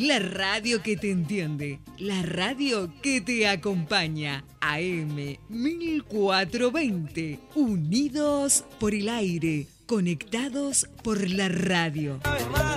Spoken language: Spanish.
la radio que te entiende, la radio que te acompaña. AM 1420, unidos por el aire, conectados por la radio.